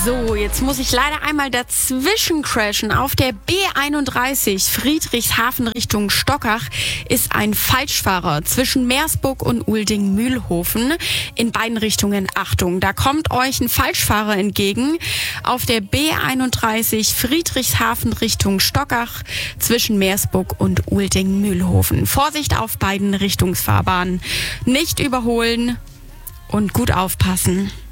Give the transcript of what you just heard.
So, jetzt muss ich leider einmal dazwischen crashen. Auf der B31 Friedrichshafen Richtung Stockach ist ein Falschfahrer zwischen Meersburg und Ulding-Mühlhofen. In beiden Richtungen Achtung, da kommt euch ein Falschfahrer entgegen. Auf der B31 Friedrichshafen Richtung Stockach zwischen Meersburg und Ulding-Mühlhofen. Vorsicht auf beiden Richtungsfahrbahnen. Nicht überholen und gut aufpassen.